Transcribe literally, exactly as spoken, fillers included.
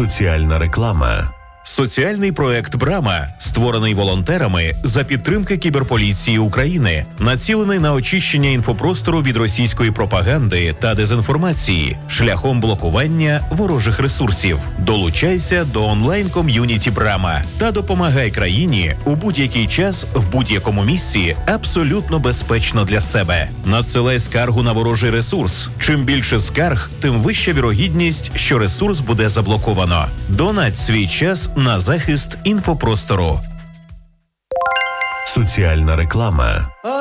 Соціальна реклама. Соціальний проект «Брама», створений волонтерами за підтримки кіберполіції України, націлений на очищення інфопростору від російської пропаганди та дезінформації шляхом блокування ворожих ресурсів. Долучайся до онлайн-ком'юніті «Брама» та допомагай країні у будь-який час, в будь-якому місці, абсолютно безпечно для себе. Надсилай скаргу на ворожий ресурс. Чим більше скарг, тим вища вірогідність, що ресурс буде заблоковано. Донать свій час на захист інфопростору. Соціальна реклама.